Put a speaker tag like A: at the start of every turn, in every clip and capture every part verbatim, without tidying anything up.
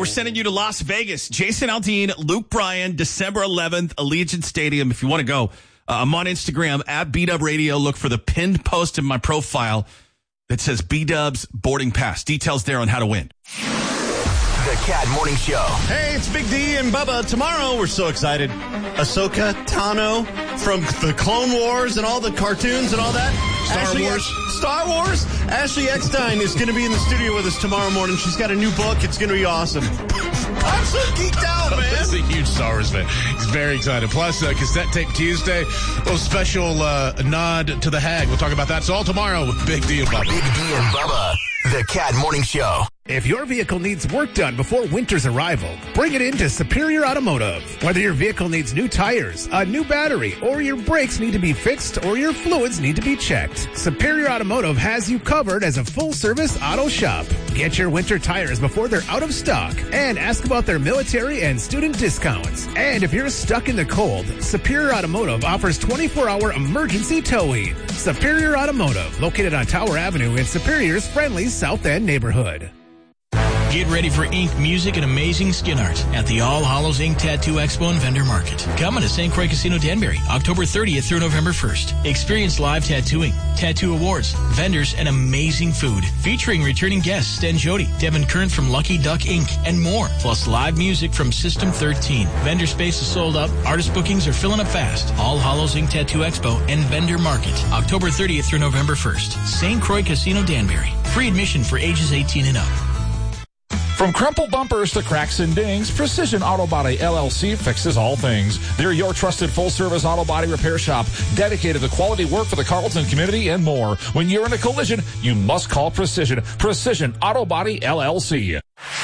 A: we're sending you to Las Vegas. Jason Aldean, Luke Bryan, December eleventh, Allegiant Stadium. If you want to go, uh, I'm on Instagram at B-Dub Radio. Look for the pinned post in my profile that says B-Dub's boarding pass. Details there on how to win.
B: The Cat Morning Show.
C: Hey, it's Big D and Bubba. Tomorrow, we're so excited. Ahsoka Tano from the Clone Wars and all the cartoons and all that.
D: Star
C: Ashley
D: Wars.
C: Eck- Star Wars. Ashley Eckstein is going to be in the studio with us tomorrow morning. She's got a new book. It's going to be awesome. I'm so geeked out, man.
D: That's a huge Star Wars fan. He's very excited. Plus, uh, Cassette Tape Tuesday, a little special uh, nod to the Hag. We'll talk about that. It's all tomorrow with Big D and Bubba.
B: Big D and Bubba. The Cat Morning Show.
E: If your vehicle needs work done before winter's arrival, bring it in to Superior Automotive. Whether your vehicle needs new tires, a new battery, or your brakes need to be fixed or your fluids need to be checked, Superior Automotive has you covered as a full-service auto shop. Get your winter tires before they're out of stock and ask about their military and student discounts. And if you're stuck in the cold, Superior Automotive offers twenty-four hour emergency towing. Superior Automotive, located on Tower Avenue in Superior's friendly South End neighborhood.
F: Get ready for ink, music, and amazing skin art at the All Hallows Ink Tattoo Expo and Vendor Market. Coming to Saint Croix Casino Danbury, October thirtieth through November first. Experience live tattooing, tattoo awards, vendors, and amazing food. Featuring returning guests Sten Jody, Devin Kern from Lucky Duck Incorporated, and more. Plus live music from System thirteen. Vendor space is sold up. Artist bookings are filling up fast. All Hallows Ink Tattoo Expo and Vendor Market, October thirtieth through November first. Saint Croix Casino Danbury. Free admission for ages eighteen and up.
G: From crumpled bumpers to cracks and dings, Precision Auto Body L L C fixes all things. They're your trusted full-service auto body repair shop, dedicated to quality work for the Carlton community and more. When you're in a collision, you must call Precision. Precision Auto Body L L C.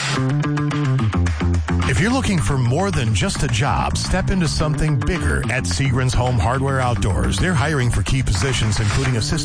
H: If you're looking for more than just a job, step into something bigger at Seagren's Home Hardware Outdoors. They're hiring for key positions, including assistant